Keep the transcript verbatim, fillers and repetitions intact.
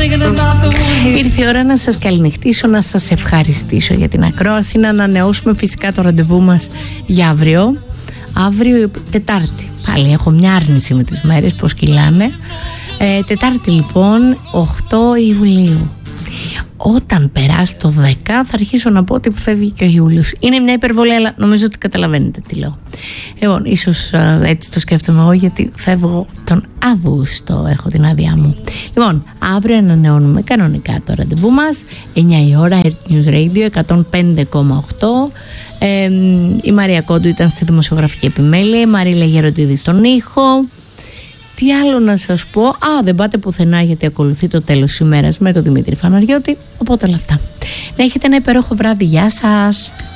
Ήρθε η ώρα να σας καληνυχτήσω, να σας ευχαριστήσω για την ακρόαση, να ανανεώσουμε φυσικά το ραντεβού μας για αύριο. Αύριο Τετάρτη. Πάλι έχω μια άρνηση με τις μέρες, πως κυλάνε. ε, Τετάρτη λοιπόν, οκτώ Ιουλίου. Όταν περάσει το δέκα θα αρχίσω να πω ότι φεύγει και ο Ιούλιος. Είναι μια υπερβολή, αλλά νομίζω ότι καταλαβαίνετε τι λέω. Λοιπόν, ίσως α, έτσι το σκέφτομαι εγώ, γιατί φεύγω τον Αύγουστο, έχω την άδειά μου. Λοιπόν, αύριο ανανεώνουμε κανονικά το ραντεβού μας, εννιά η ώρα, Earth News Radio εκατόν πέντε κόμμα οκτώ. ε, Η Μαρία Κόντου ήταν στη δημοσιογραφική επιμέλεια, η Μαρίλα Γεροντίδη στον ήχο. Τι άλλο να σας πω? Α, δεν πάτε πουθενά, γιατί ακολουθεί το τέλος της ημέρας με τον Δημήτρη Φαναριώτη. Οπότε όλα αυτά. Να έχετε ένα υπέροχο βράδυ. Γεια σας.